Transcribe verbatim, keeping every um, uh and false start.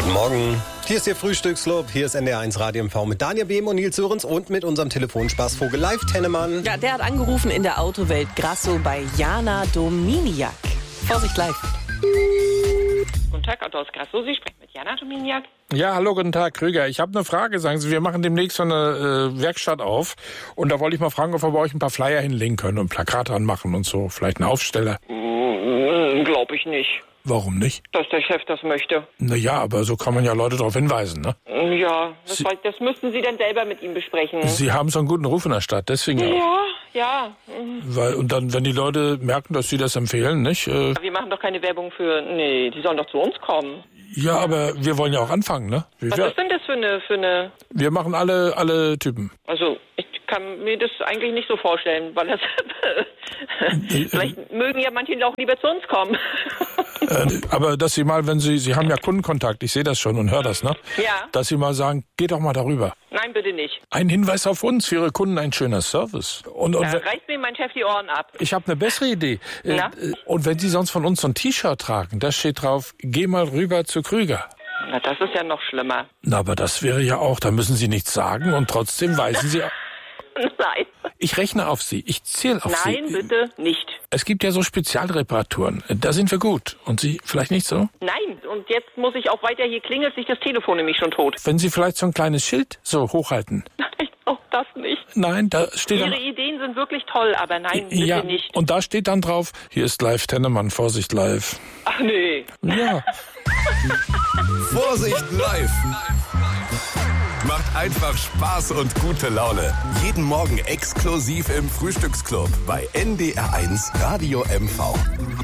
Guten Morgen. Hier ist Ihr Frühstücksclub. Hier ist N D R eins Radio M V mit Daniel Behm und Nils Sörensen und mit unserem Telefonspaßvogel Live Tennemann. Ja, der hat angerufen in der Autowelt Grasso bei Jana Dominiak. Vorsicht live. Guten Tag, Auto aus Grasso. Sie sprechen mit Jana Dominiak. Ja, hallo, guten Tag, Krüger. Ich habe eine Frage. Sagen Sie, wir machen demnächst so eine äh, Werkstatt auf. Und da wollte ich mal fragen, ob wir bei euch ein paar Flyer hinlegen können und Plakate anmachen und so. Vielleicht einen Aufsteller. Mm, Glaube ich nicht, Warum nicht? dass der Chef das möchte. Naja, aber so kann man ja Leute darauf hinweisen, ne? Ja, das, Sie- weiß, das müssten Sie dann selber mit ihm besprechen. Sie haben so einen guten Ruf in der Stadt, deswegen auch. Ja, ja. mm. Weil, und dann, wenn die Leute merken, dass Sie das empfehlen, nicht? Äh, Wir machen doch keine Werbung für... Nee, die sollen doch zu uns kommen. ja, aber wir wollen ja auch anfangen, ne? Was Wir, ist denn das für eine... Für eine wir machen alle, alle Typen. also, ich kann mir das eigentlich nicht so vorstellen, weil das... Vielleicht mögen ja manche auch lieber zu uns kommen. Äh, aber dass Sie mal, wenn Sie, Sie haben ja Kundenkontakt, ich sehe das schon und höre das, ne? Ja. Dass Sie mal sagen, geht doch mal darüber. Nein, bitte nicht. Ein Hinweis auf uns, für Ihre Kunden ein schöner Service. Und, und Da reißt mir mein Chef die Ohren ab. ich habe eine bessere Idee. Äh, Na? äh, Und wenn Sie sonst von uns so ein T-Shirt tragen, da steht drauf, geh mal rüber zu Krüger. Na, das ist ja noch schlimmer. Na, aber das wäre ja auch, da müssen Sie nichts sagen und trotzdem weisen Sie... Nein. Ich rechne auf Sie, ich zähle auf Sie. Nein, bitte nicht. Es gibt ja so Spezialreparaturen, da sind wir gut. Und Sie vielleicht nicht so? Nein, und jetzt muss ich auch weiter, hier klingelt sich das Telefon nämlich schon tot. Wenn Sie vielleicht so ein kleines Schild so hochhalten. Nein, auch das nicht. Nein, da steht Ihre dann... Ideen sind wirklich toll, aber nein, bitte Ja, nicht. und da steht dann drauf, hier ist Live Tennemann, Vorsicht live. Ach nee. Ja. Vorsicht live. Macht einfach Spaß und gute Laune. Jeden Morgen exklusiv im Frühstücksclub bei N D R eins Radio M V.